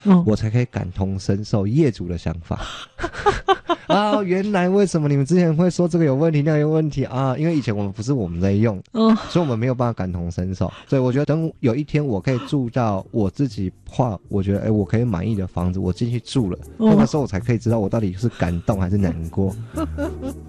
我才可以感同身受业主的想法。啊，原来为什么你们之前会说这个有问题那个有问题啊？因为以前我们不是我们在用，所以我们没有办法感同身受。所以我觉得等有一天我可以住到我自己画，我觉得我可以满意的房子，我进去住了，那个时候我才可以知道我到底是感动还是难过。